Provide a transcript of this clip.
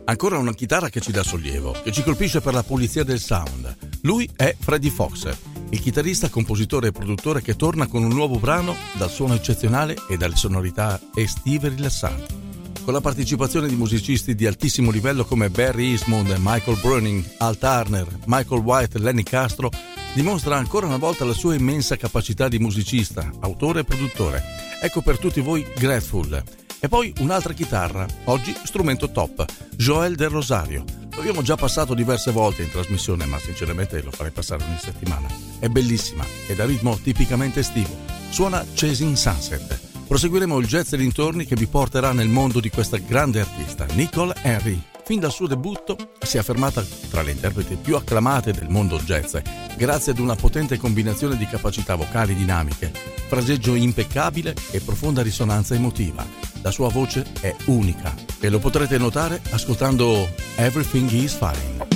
Ancora una chitarra che ci dà sollievo, che ci colpisce per la pulizia del sound. Lui è Freddie Fox, il chitarrista, compositore e produttore che torna con un nuovo brano dal suono eccezionale e dalle sonorità estive e rilassanti. Con la partecipazione di musicisti di altissimo livello come Barry Eastmond, Michael Browning, Al Turner, Michael White e Lenny Castro, dimostra ancora una volta la sua immensa capacità di musicista, autore e produttore. Ecco per tutti voi Grateful. E poi un'altra chitarra, oggi strumento top, Joel Del Rosario. Lo abbiamo già passato diverse volte in trasmissione, ma sinceramente lo farei passare ogni settimana. È bellissima e da ritmo tipicamente estivo. Suona Chasing Sunset. Proseguiremo il jazz e dintorni che vi porterà nel mondo di questa grande artista, Nicole Henry. Fin dal suo debutto si è affermata tra le interpreti più acclamate del mondo jazz, grazie ad una potente combinazione di capacità vocali dinamiche, fraseggio impeccabile e profonda risonanza emotiva. La sua voce è unica e lo potrete notare ascoltando Everything Is Fine.